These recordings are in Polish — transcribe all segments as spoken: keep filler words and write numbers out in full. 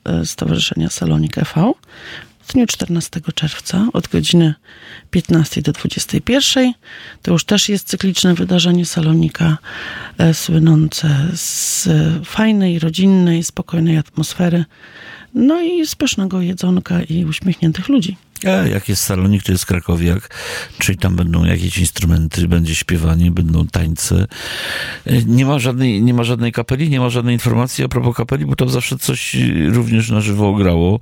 Stowarzyszenia Salonik E V w dniu czternastego czerwca od godziny piętnastej do dwudziestej pierwszej. To już też jest cykliczne wydarzenie Salonika, e, słynące z fajnej, rodzinnej, spokojnej atmosfery, no i z pysznego jedzonka i uśmiechniętych ludzi. A jak jest Salonik, to jest krakowiak, czyli tam będą jakieś instrumenty, będzie śpiewanie, będą tańce. Nie ma żadnej, nie ma żadnej kapeli, nie ma żadnej informacji a propos kapeli, bo tam zawsze coś również na żywo grało.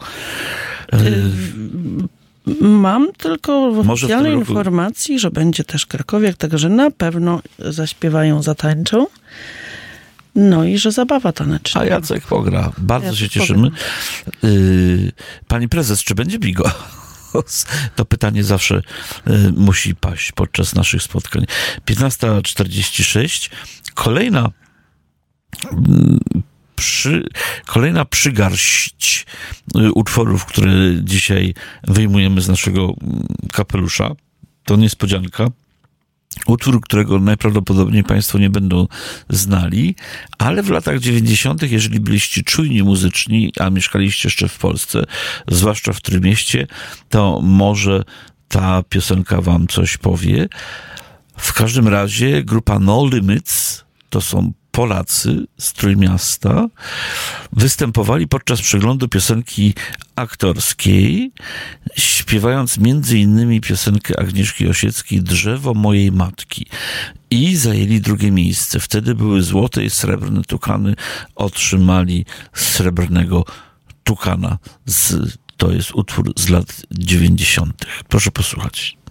Mam tylko w Może oficjalnej w tym roku... informacji, że będzie też krakowiak, także na pewno zaśpiewają, zatańczą. No i że zabawa taneczna. A Jacek pogra. Bardzo Jacek się cieszymy. pogra. Pani prezes, czy będzie bigo? To pytanie zawsze y, musi paść podczas naszych spotkań. piętnasta czterdzieści sześć. Kolejna y, przy, kolejna przygarść y, utworów, które dzisiaj wyjmujemy z naszego kapelusza. To niespodzianka. Utwór, którego najprawdopodobniej Państwo nie będą znali, ale w latach dziewięćdziesiątych, jeżeli byliście czujni muzyczni, a mieszkaliście jeszcze w Polsce, zwłaszcza w Trójmieście, to może ta piosenka wam coś powie. W każdym razie grupa No Limits, to są Polacy z Trójmiasta, występowali podczas przeglądu piosenki aktorskiej, śpiewając między innymi piosenkę Agnieszki Osieckiej Drzewo mojej matki i zajęli drugie miejsce. Wtedy były złote i srebrne tukany, otrzymali srebrnego tukana. Z, to jest utwór z lat dziewięćdziesiątych. Proszę posłuchać.